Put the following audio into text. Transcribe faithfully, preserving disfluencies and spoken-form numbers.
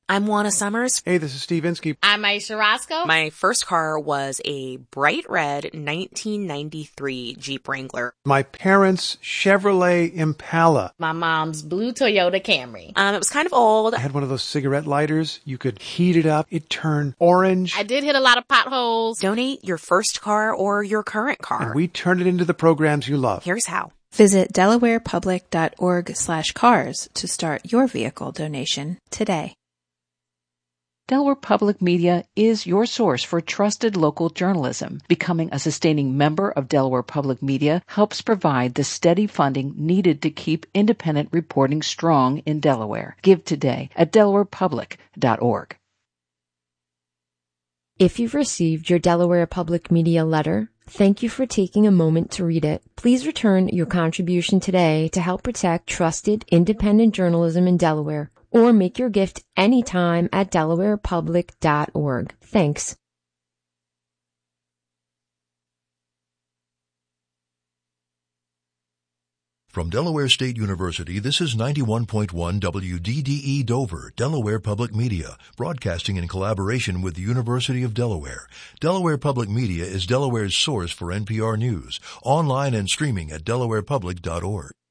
I'm Juana Summers. Hey, this is Steve Inskeep. I'm Aisha Roscoe. My first car was a bright red nineteen ninety-three Jeep Wrangler. My parents' Chevrolet Impala. My mom's blue Toyota Camry. Um, it was kind of old. I had one of those cigarette lighters. You could heat it up. It turned orange. I did hit a lot of potholes. Donate your first car or your current car. And we turned it into the programs you love. Here's how. Visit delawarepublic.org slash cars to start your vehicle donation today. Delaware Public Media is your source for trusted local journalism. Becoming a sustaining member of Delaware Public Media helps provide the steady funding needed to keep independent reporting strong in Delaware. Give today at delaware public dot org. If you've received your Delaware Public Media letter, thank you for taking a moment to read it. Please return your contribution today to help protect trusted, independent journalism in Delaware, or make your gift anytime at delaware public dot org. Thanks. From Delaware State University, this is ninety-one point one W D D E Dover, Delaware Public Media, broadcasting in collaboration with the University of Delaware. Delaware Public Media is Delaware's source for N P R News, online and streaming at delaware public dot org.